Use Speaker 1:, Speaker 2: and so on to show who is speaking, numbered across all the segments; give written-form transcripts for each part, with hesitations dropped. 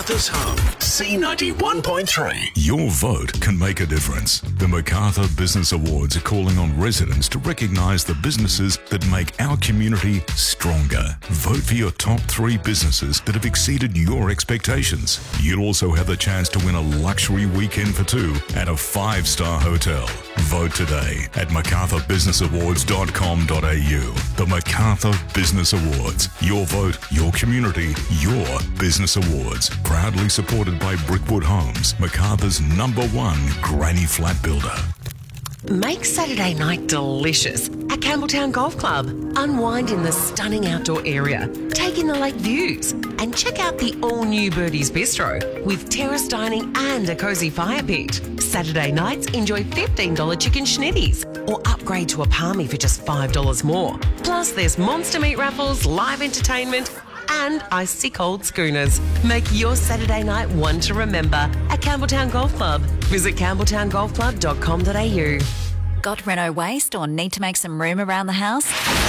Speaker 1: Macarthur's home, C91.3.
Speaker 2: Your vote can make a difference. The Macarthur Business Awards are calling on residents to recognise the businesses that make our community stronger. Vote for your top 3 businesses that have exceeded your expectations. You'll also have the chance to win a luxury weekend for 2 at a 5-star hotel. Vote today at macarthurbusinessawards.com.au. The Macarthur Business Awards. Your vote, your community, your business awards. Proudly supported by Brickwood Homes, Macarthur's #1 granny flat builder.
Speaker 3: Make Saturday night delicious at Campbelltown Golf Club. Unwind in the stunning outdoor area, take in the lake views, and check out the all-new Birdie's Bistro with terrace dining and a cosy fire pit. Saturday nights, enjoy $15 chicken schnitties or upgrade to a palmy for just $5 more. Plus, there's monster meat raffles, live entertainment, and icy cold schooners. Make your Saturday night one to remember at Campbelltown Golf Club. Visit campbelltowngolfclub.com.au.
Speaker 4: Got Renault waste or need to make some room around the house?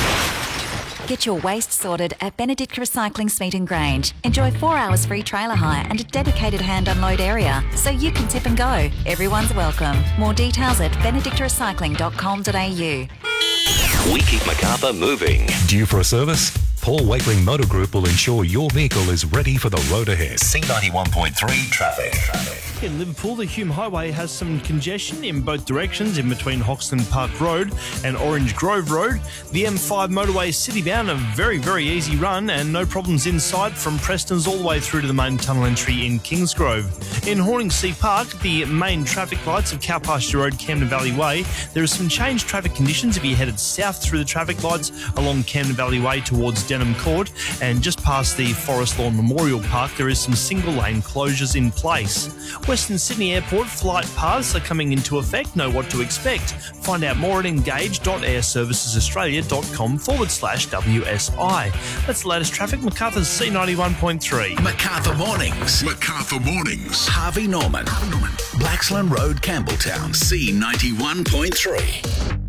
Speaker 4: Get your waste sorted at Benedict Recycling Smeet and Grange. Enjoy 4 hours free trailer hire and a dedicated hand unload area so you can tip and go. Everyone's welcome. More details at benedictrecycling.com.au.
Speaker 1: We keep Macarthur moving.
Speaker 5: Due for a service? Paul Wakeling Motor Group will ensure your vehicle is ready for the road ahead.
Speaker 1: C91.3 traffic.
Speaker 6: In Liverpool, the Hume Highway has some congestion in both directions in between Hoxton Park Road and Orange Grove Road. The M5 motorway is city-bound, a very, very easy run and no problems inside from Preston's all the way through to the main tunnel entry in Kingsgrove. In Horningsea Park, the main traffic lights of Cowpasture Road, Camden Valley Way, there are some changed traffic conditions if you're headed south through the traffic lights along Camden Valley Way towards Denham Court, and just past the Forest Lawn Memorial Park there is some single-lane closures in place. Western Sydney Airport flight paths are coming into effect. Know what to expect. Find out more at engage.airservicesaustralia.com/WSI. That's the latest traffic. Macarthur's C91.3.
Speaker 1: Macarthur Mornings. Macarthur Mornings. Harvey Norman. Blaxland Road, Campbelltown, C91.3.